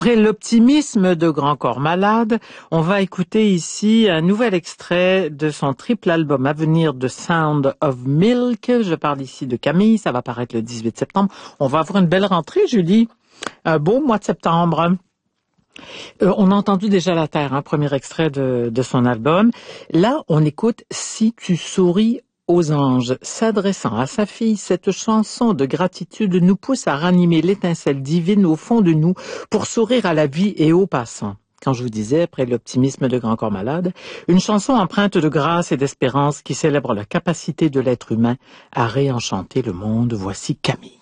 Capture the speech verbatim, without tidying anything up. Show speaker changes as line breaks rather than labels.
Après l'optimisme de Grand Corps Malade, on va écouter ici un nouvel extrait de son triple album à venir, The Sound of Milk. Je parle ici de Camille, ça va paraître le dix-huit septembre. On va avoir une belle rentrée, Julie. Un beau mois de septembre. Euh, on a entendu déjà La Terre, un hein, premier extrait de, de son album. Là, on écoute Si tu souris aux anges. S'adressant à sa fille, cette chanson de gratitude nous pousse à ranimer l'étincelle divine au fond de nous pour sourire à la vie et aux passants. Quand je vous disais, après l'optimisme de Grand Corps Malade, une chanson empreinte de grâce et d'espérance qui célèbre la capacité de l'être humain à réenchanter le monde. Voici Camille.